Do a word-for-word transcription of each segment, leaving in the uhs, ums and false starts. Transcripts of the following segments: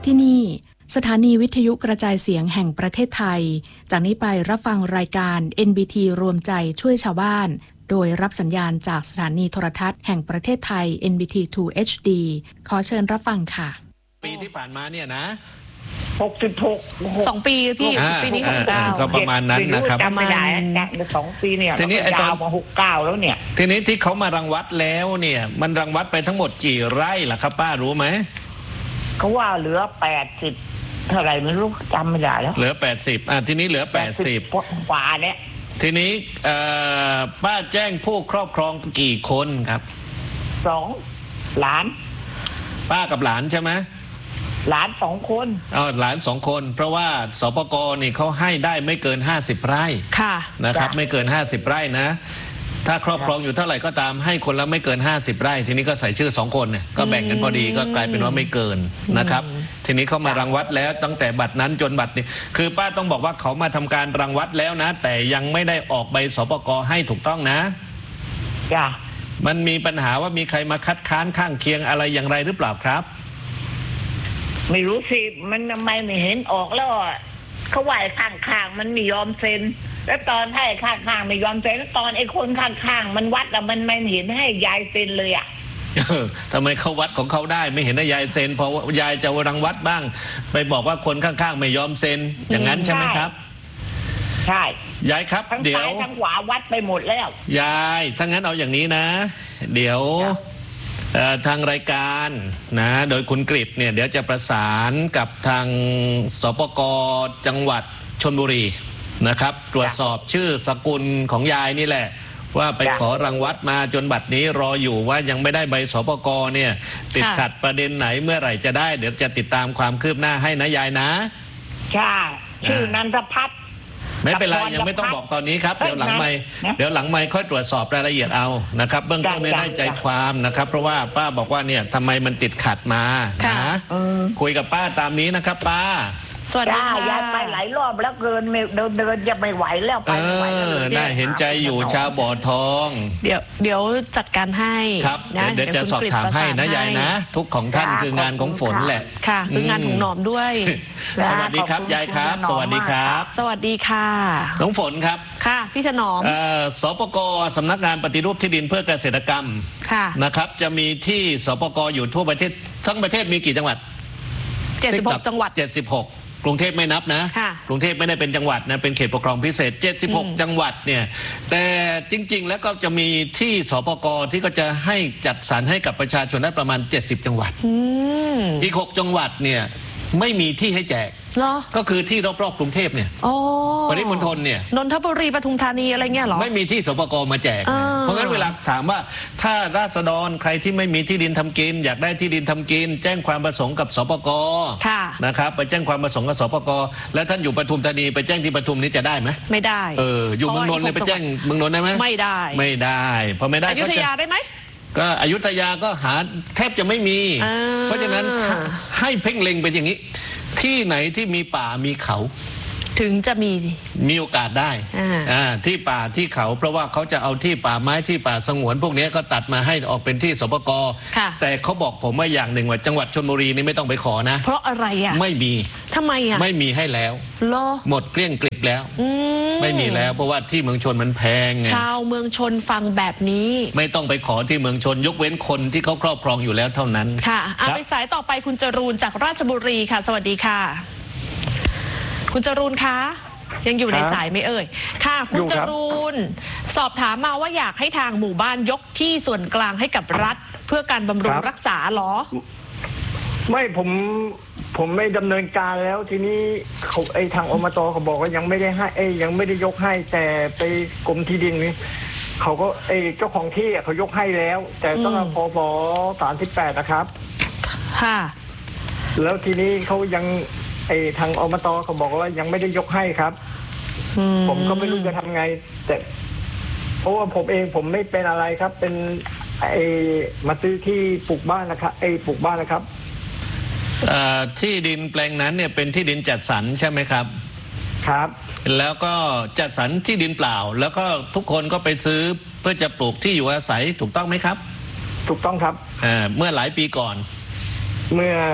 ที่นี่สถานีวิทยุกระจายเสียงแห่งประเทศไทยจากนี้ไปรับฟังรายการ เอ็น บี ที รวมใจช่วยชาวบ้านโดยรับสัญญาณจากสถานีโทรทัศน์แห่งประเทศไทย เอ็น บี ที ทู เอช ดี ขอเชิญรับฟังค่ะปีที่ผ่านมาเนี่ยนะหกสิบหกสองปีพี่ปีนี้หกเก้าก็ประมาณนั้นนะครับจำไม่ได้สองปีเนี่ยทีนี้ไอ้ตอนมาหกเก้าแล้วเนี่ยทีนี้ที่เขามารังวัดแล้วเนี่ยมันรังวัดไปทั้งหมดกี่ไร่ล่ะครับป้ารู้ไหมเขาว่าเหลือแปดสิบเท่าไหร่ไม่รู้จำไม่ได้แล้วเหลือแปดสิบอ่ะทีนี้เหลือแปดสิบกว่าเนี่ยทีนี้ป้าแจ้งผู้ครอบครองกี่คนครับสองหลานป้ากับหลานใช่ไหมหลานสองคนอ๋อหลานสองคนเพราะว่าสปก.นี่เขาให้ได้ไม่เกินห้าสิบไร่ค่ะนะครับไม่เกินห้าสิบไร่นะถ้าครอบครองอยู่เท่าไหร่ก็ตามให้คนละไม่เกินห้าสิบไร่ทีนี้ก็ใส่ชื่อสองคนเนี่ยก็แบ่งกันพอดีก็กลายเป็นว่าไม่เกินนะครับทีนี้เขามารังวัดแล้วตั้งแต่บัตรนั้นจนบัตรนี้คือป้าต้องบอกว่าเขามาทำการรังวัดแล้วนะแต่ยังไม่ได้ออกใบสปก.ให้ถูกต้องนะจ้ะมันมีปัญหาว่ามีใครมาคัดค้านข้างเคียงอะไรอย่างไรหรือเปล่าครับไม่รู้สิมันทำไมไม่เห็นออกแล้วเขาไหวข้างๆมันไม่ยอมเซ็นแล้วตอนให้ข้างๆไม่ยอมเซ็นแล้วตอนไอ้คนข้างๆมันวัดแล้วมันไม่เห็นให้ยายเซ็นเลยอ่ะทำไมเขาวัดของเขาได้ไม่เห็นให้ยายเซ็นพอยายจะรังวัดบ้างไปบอกว่าคนข้างๆไม่ยอมเซ็นอย่างนั้นใช่ไหมครับใช่ยายครับเดี๋ยวทั้งขวาวัดไปหมดแล้วยายถ้างั้นเอาอย่างนี้นะเดี๋ยวทางรายการนะโดยคุณกฤษเนี่ยเดี๋ยวจะประสานกับทางสปก.จังหวัดชลบุรีนะครับตรวจสอบชื่อสกุลของยายนี่แหละว่าไปขอรังวัดมาจนบัดนี้รออยู่ว่ายังไม่ได้ใบสปก.เนี่ยติดขัดประเด็นไหนเมื่อไหร่จะได้เดี๋ยวจะติดตามความคืบหน้าให้นะยายนะใช่ชื่อนันทพัฒน์ไม่เป็นไรยังไม่ต้องบอกตอนนี้ครับเดี๋ยวหลังไม่เดี๋ยวหลังไม่ค่อยตรวจสอบรายละเอียดเอานะครับเบื้องต้นไม่ได้ใจความนะครับเพราะว่าป้าบอกว่าเนี่ยทำไมมันติดขัดมานะคุยกับป้าตามนี้นะครับป้าสวัสดีค่ะยายไปหลายรอบแล้วเกินเดินเดินจะไม่ไหวแล้วไปไม่ไหวแล้วน่าเห็นใจอยู่ชาวบ่อทองเดี๋ยวเดี๋ยวจัดการให้ครับเดี๋ยวจะสอบถามให้นะยายนะทุกของท่านคืองานของฝนแหละค่ะคืองานของหนอมด้วยสวัสดีครับยายครับสวัสดีครับสวัสดีค่ะน้องฝนครับค่ะพี่ถนอมสปก.สำนักงานปฏิรูปที่ดินเพื่อเกษตรกรรมนะครับจะมีที่สปก.อยู่ทั่วประเทศทั้งประเทศมีกี่จังหวัดเจ็ดสิบหกจังหวัดเจ็ดสิบหกกรุงเทพไม่นับนะกรุงเทพไม่ได้เป็นจังหวัดนะเป็นเขตปกครองพิเศษเจ็ดสิบหกจังหวัดเนี่ยแต่จริงๆแล้วก็จะมีที่สปก.ที่ก็จะให้จัดสรรให้กับประชาชนได้ประมาณเจ็ดสิบจังหวัดอีกหกจังหวัดเนี่ยไม่มีที่ให้แจกก็คือที่รอบๆกรุงเทพเนี่ยปริมณฑลเนี่ยนนทบุรีปทุมธานีอะไรเงี้ยหรอไม่มีที่สปก.มาแจกเพราะงั้นเวลาถามว่าถ้าราษฎรใครที่ไม่มีที่ดินทำกินอยากได้ที่ดินทำกินแจ้งความประสงค์กับสปก.นะครับไปแจ้งความประสงค์กับสปก.แล้วท่านอยู่ปทุมธานีไปแจ้งที่ปทุมนี้จะได้ไหมไม่ได้เอออยู่เมืองนนท์เลยไปแจ้งเมืองนนท์ได้ไหมไม่ได้ไม่ได้พอไม่ได้อยุธยาได้ไหมก็อยุธยาก็หาแทบจะไม่มีเพราะฉะนั้นให้เพ่งเล็งไปอย่างนี้ที่ไหนที่มีป่ามีเขาถึงจะมีมีโอกาสได้อ่าที่ป่าที่เขาเพราะว่าเขาจะเอาที่ป่าไม้ที่ป่าสงวนพวกนี้ก็ตัดมาให้ออกเป็นที่สปก.แต่เขาบอกผมว่าอย่างหนึ่งว่าจังหวัดชลบุรีนี่ไม่ต้องไปขอนะเพราะอะไรอ่ะไม่มีทำไมอ่ะไม่มีให้แล้วหมดเกลี้ยงกลิบแล้วไม่มีแล้วเพราะว่าที่เมืองชนมันแพงไงชาวเมืองชนฟังแบบนี้ไม่ต้องไปขอที่เมืองชนยกเว้นคนที่เขาครอบครองอยู่แล้วเท่านั้นค่ะเอาไปสายต่อไปคุณจรูนจากราชบุรีค่ะสวัสดีค่ะคุณจรูนคะยังอยู่ในสายไม่เอ่ยค่ะคุณจรูนสอบถามมาว่าอยากให้ทางหมู่บ้านยกที่ส่วนกลางให้กับรัฐเพื่อการบำรุงรักษาหรอไม่ผมผมไม่ดำเนินการแล้วทีนี้เขาไอ้ทางอบตเขาบอกว่ายังไม่ได้ให้ไอ้ยังไม่ได้ยกให้แต่ไปกรมที่ดินนี่เขาก็ไอ้เจ้าของที่เขายกให้แล้วแต่ต้องพบสามสิบแปดนะครับค่ะแล้วทีนี้เขายังไอ้ทางอบตเขาบอกว่ายังไม่ได้ยกให้ครับผมก็ไม่รู้จะทำไงแต่เพราะว่าผมเองผมไม่เป็นอะไรครับเป็นไอ้มาซื้อที่ปลูกบ้านนะครับไอ้ปลูกบ้านนะครับที่ดินแปลงนั้นเนี่ยเป็นที่ดินจัดสรรใช่ไหมครับครับแล้วก็จัดสรรที่ดินเปล่าแล้วก็ทุกคนก็ไปซื้อเพื่อจะปลูกที่อยู่อาศัยถูกต้องไหมครับถูกต้องครับเมื่อหลายปีก่อนเมื่อ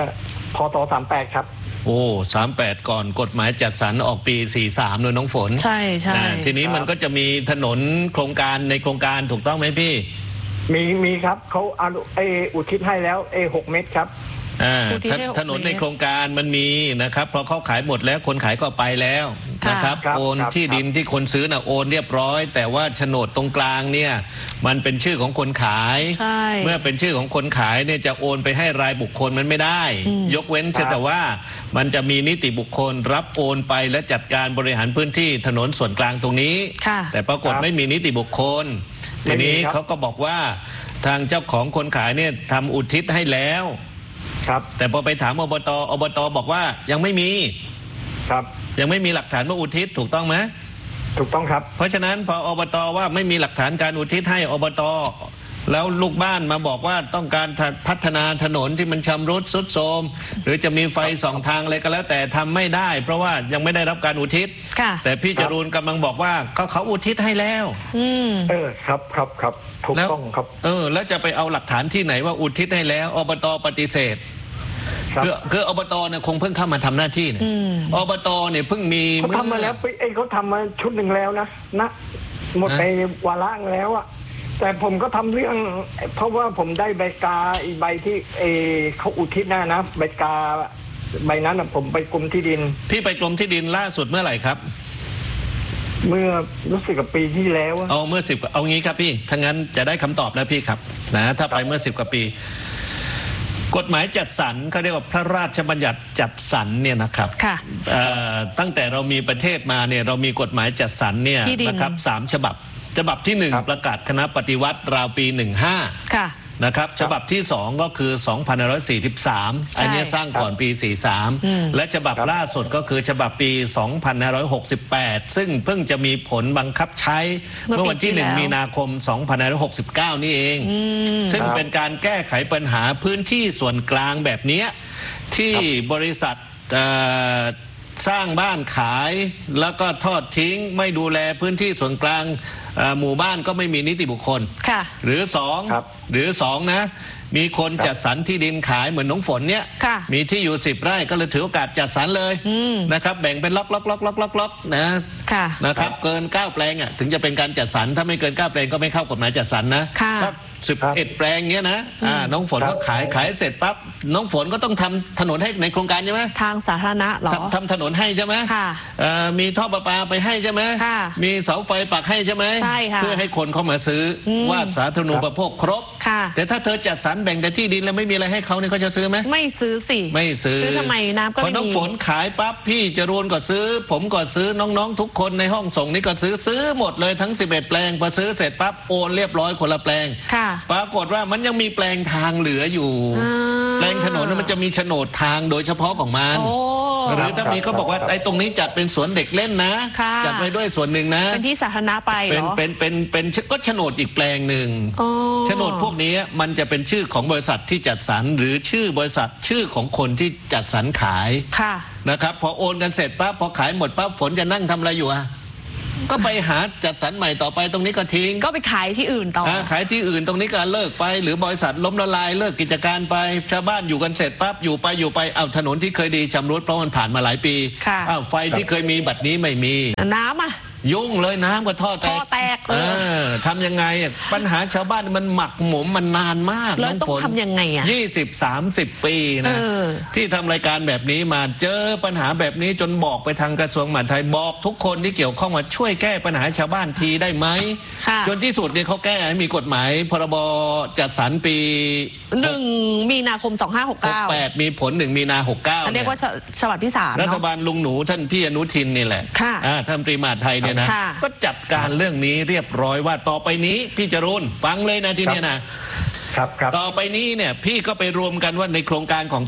พศสามแปดครับโอ้สามแปดก่อนกฎหมายจัดสรรออกปีสี่สามเลยน้องฝนใช่ใช่ทีนี้มันก็จะมีถนนโครงการในโครงการถูกต้องไหมพี่มีมีครับเขาเอาไออุทิศให้แล้วไอหกเมตรครับถนนในโครงการมันมีนะครับพอเขาขายหมดแล้วคนขายก็ไปแล้วนะครับโอนที่ดินที่คนซื้อน่ะโอนเรียบร้อยแต่ว่าโฉนดตรงกลางเนี่ยมันเป็นชื่อของคนขายเมื่อเป็นชื่อของคนขายเนี่ยจะโอนไปให้รายบุคคลมันไม่ได้ยกเว้นแต่ว่ามันจะมีนิติบุคคลรับโอนไปและจัดการบริหารพื้นที่ถนนส่วนกลางตรงนี้แต่ปรากฏไม่มีนิติบุคคลทีนี้เขาก็บอกว่าทางเจ้าของคนขายเนี่ยทำอุทิศให้แล้วครับแต่พอไปถามอบตอบตบอกว่ายังไม่มีครับยังไม่มีหลักฐานว่าอุทิศถูกต้องไหมถูกต้องครับเพราะฉะนั้นพออบตว่าไม่มีหลักฐานการอุทิศให้อบตแล้วลูกบ้านมาบอกว่าต้องการพัฒนาถนนที่มันชำรุดทรุดโทรมหรือจะมีไฟสองทางอะไรก็แล้วแต่ทำไม่ได้เพราะว่ายังไม่ได้รับการอุทิศแต่พี่จรูนกำลังบอกว่าก็เขาอุทิศให้แล้วเออครับครับครับถูกต้องครับเออแล้วจะไปเอาหลักฐานที่ไหนว่าอุทิศให้แล้วอบตปฏิเสธคือคืออบตเนี่ยคงเพิ่งเข้ามาทำหน้าที่เนี่ยอบตเนี่ยเพิ่งมีเขาทำมาแล้วเอ้เขาทำมาชุดหนึ่งแล้วนะนะหมดไปวาระแล้วอะแต่ผมก็ทำเรื่องเพราะว่าผมได้ใบกาอีใบที่เอเขาอุทิศหน้านะใบกาใบนั้นผมไปกรมที่ดินพี่ไปกรมที่ดินล่าสุดเมื่อไหร่ครับเมื่อรู้สึกกับปีที่แล้วเอาเมื่อสิบเอางี้ครับพี่ถ้างั้นจะได้คำตอบแล้วพี่ครับนะถ้าไปเมื่อสิบกว่าปีกฎหมายจัดสรรเขาเรียกว่าพระราชบัญญัติจัดสรรเนี่ยนะครับตั้งแต่เรามีประเทศมาเนี่ยเรามีกฎหมายจัดสรรเนี่ยนะครับสามฉบับฉบับที่หนึ่งประกาศคณะปฏิวัติราวปีหนึ่งห้านะครับฉบับที่สองก็คือสองพันห้าร้อยสี่สิบสามอันนี้สร้างก่อนปีสี่สิบสามและฉบับล่าสุดก็คือฉบับปีสองพันห้าร้อยหกสิบแปดซึ่งเพิ่งจะมีผลบังคับใช้เมื่อวันที่หนึ่งมีนาคมสองพันห้าร้อยหกสิบเก้านี่เองซึ่งเป็นการแก้ไขปัญหาพื้นที่ส่วนกลางแบบนี้ที่บริษัทสร้างบ้านขายแล้วก็ทอดทิ้งไม่ดูแลพื้นที่ส่วนกลางหมู่บ้านก็ไม่มีนิติบุคคลหรือสองหรือสองนะมีคนจัดสรรที่ดินขายเหมือนน้องฝนเนี่ยมีที่อยู่สิบไร่ก็เลยถือโอกาสจัดสรรเลยนะครับแบ่งเป็นล็อกล็อกล็อกล็อกล็อกล็อกนะนะครับเกินเก้าแปลงอ่ะถึงจะเป็นการจัดสรรถ้าไม่เกินเก้าแปลงก็ไม่เข้ากฎหมายจัดสรรนะก็สิบเอ็ดแปลงเงี้ยนะอ่าน้องฝนก็ขายขายเสร็จปั๊บน้องฝนก็ต้องทำถนนให้ในโครงการใช่ไหมทางสาธารณะหรอทำถนนให้ใช่ไหมค่ะมีท่อประปาไปให้ใช่ไหมมีเสาไฟปักให้ใช่ไหมใช่ค่ะเพื่อให้คนเข้ามาซื้อว่าสาธารณูปโภคครบแต่ถ้าเธอจัดสรรแบ่งแต่ที่ดินแล้วไม่มีอะไรให้เขาเนี่ยเขาจะซื้อไหมไม่ซื้อสิไม่ซื้อซื้อทำไมน้ำก็ไม่มีพอน้องฝนขายปั๊บพี่จรูนก็ซื้อผมก็ซื้อน้องๆทุกคนในห้องส่งนี่ก็ซื้อซื้อหมดเลยทั้งสิบเอ็ดแปลงพอซื้อเสร็จปั๊บโอนเรียบร้อยคนละแปลงปรากฏว่ามันยังมีแปลงทางเหลืออยู่แปลงถนนมันจะมีโฉนดทางโดยเฉพาะของมันหรือถ้ามีก็บอกว่าไอ้ตรงนี้จัดเป็นสวนเด็กเล่นนะจัดไปด้วยส่วนหนึ่งนะเป็นที่สาธารณะไปเหรอเป็นเป็นเป็นก็โฉนดอีกแปลงหนึ่งโฉนดพวกนี้มันจะเป็นชื่อของบริษัทที่จัดสรรหรือชื่อบริษัทชื่อของคนที่จัดสรรขายนะครับพอโอนกันเสร็จปั๊บพอขายหมดปั๊บฝนจะนั่งทำอะไรอยู่อะก็ไปหาจัดสรรใหม่ต่อไปตรงนี้ก็ทิ้งก็ไปขายที่อื่นต่อขายที่อื่นตรงนี้ก็เลิกไปหรือบริษัทล้มละลายเลิกกิจการไปชาวบ้านอยู่กันเสร็จปั๊บอยู่ไปอยู่ไปเอาถนนที่เคยดีชำรุดเพราะมันผ่านมาหลายปีอ้าวไฟที่เคยมีบัดนี้ไม่มีน้ำอะยุ่งเลยน้ำก็ท่อแตกท่อแตกเออทำยังไงปัญหาชาวบ้านมันหมักหมมมันนานมากแล้วต้องทำยังไงอ่ะยี่สิบสามสิบปีนะที่ทำรายการแบบนี้มาเจอปัญหาแบบนี้จนบอกไปทางกระทรวงมหาดไทยบอกทุกคนที่เกี่ยวข้องมาช่วยแก้ปัญหาชาวบ้านทีได้ไหมจนที่สุดเนี่ยเขาแก้ให้มีกฎหมายพรบจัดสรรปีหนึ่งมีนาคมสองห้าหกเก้าแปดมีผลหนึ่งมีนาหกเก้าเรียกว่าฉบับที่สามรัฐบาลลุงหนูท่านพี่อนุทินนี่แหละท่านปรีมหาดไทยเนี่ยนะก็จัดการเรื่องนี้เรียบร้อยว่าต่อไปนี้พี่จรูนฟังเลยนะทีนี้นะครับต่อไปนี้เนี่ยพี่ก็ไปรวมกันว่าในโครงการของ